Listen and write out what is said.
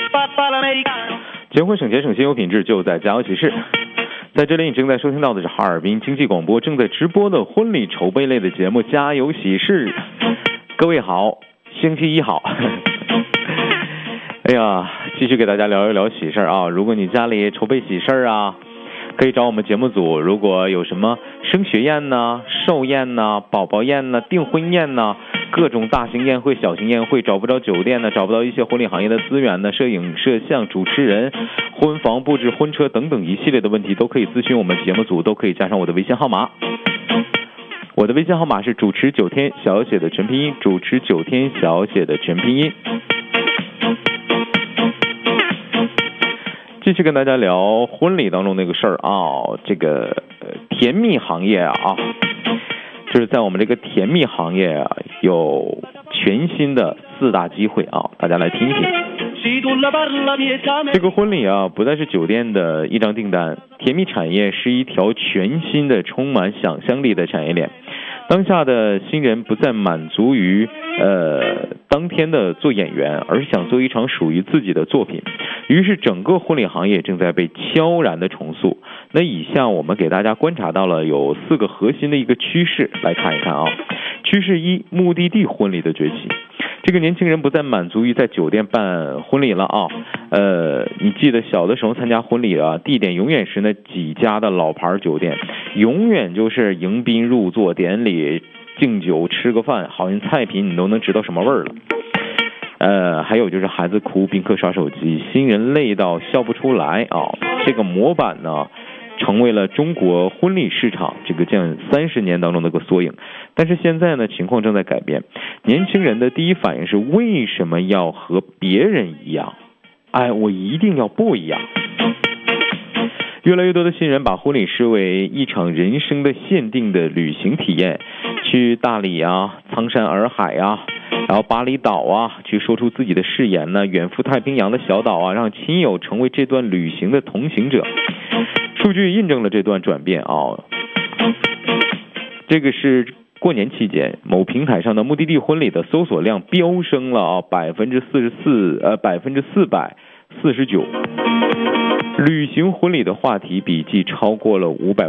结婚省钱省心有品质，就在家有喜事。在这里你正在收听到的是哈尔滨经济广播正在直播的婚礼筹备类的节目《家有喜事》。各位好，星期一好。哎呀，继续给大家聊一聊喜事啊！如果你家里筹备喜事啊，可以找我们节目组。如果有什么升学宴呢、寿宴呢、宝宝宴呢、订婚宴呢，各种大型宴会、小型宴会，找不着酒店呢，找不到一些婚礼行业的资源呢，摄影、摄像、主持人、婚房布置、婚车等等一系列的问题，都可以咨询我们节目组，都可以加上我的微信号码。我的微信号码是主持9天小写的全拼音，主持9天小写的全拼音。继续跟大家聊婚礼当中那个事儿啊，这个甜蜜行业啊，就是在我们这个甜蜜行业啊，有全新的4大机会啊，大家来听听。这个婚礼啊，不再是酒店的一张订单，甜蜜产业是一条全新的、充满想象力的产业链。当下的新人不再满足于当天的做演员，而是想做一场属于自己的作品。于是整个婚礼行业正在被悄然的重塑。那以下我们给大家观察到了有4个核心的一个趋势，来看一看啊。趋势1，目的地婚礼的崛起。这个年轻人不再满足于在酒店办婚礼了啊。你记得小的时候参加婚礼啊，地点永远是那几家的老牌酒店，永远就是迎宾入座典礼、敬酒、吃个饭，好像菜品你都能知道什么味儿了。还有就是孩子哭，宾客刷手机，新人累到笑不出来啊。这个模板呢，成为了中国婚礼市场这个近30年当中的一个缩影。但是现在呢，情况正在改变。年轻人的第一反应是，为什么要和别人一样？我一定要不一样。越来越多的新人把婚礼视为一场人生的限定的旅行体验，去大理啊、苍山洱海啊，然后巴厘岛啊，去说出自己的誓言呢，远赴太平洋的小岛啊，让亲友成为这段旅行的同行者。数据印证了这段转变啊。这个是过年期间某平台上的目的地婚礼的搜索量飙升了啊，449%。旅行婚礼的话题笔记超过了500